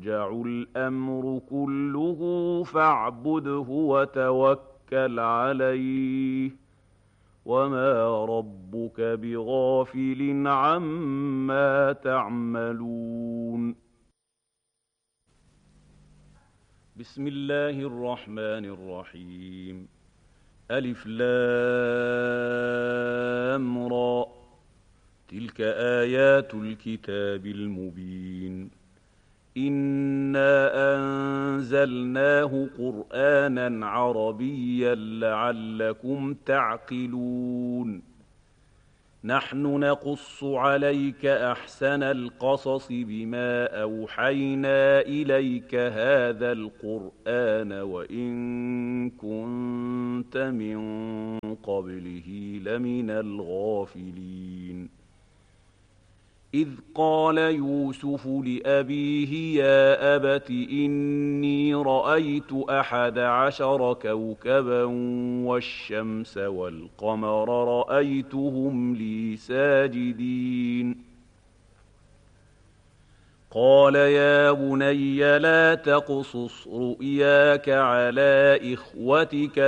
يرجع الأمر كله فاعبده وتوكل عليه وما ربك بغافل عما تعملون. بسم الله الرحمن الرحيم. ألف لام را، تلك آيات الكتاب المبين. إنا أنزلناه قرآنا عربيا لعلكم تعقلون. نحن نقص عليك أحسن القصص بما أوحينا إليك هذا القرآن وإن كنت من قبله لمن الغافلين. إذ قال يوسف لأبيه يا أبت إني رأيت 11 كوكبا والشمس والقمر رأيتهم لي ساجدين. قال يا بني لا تقصص رؤياك على إخوتك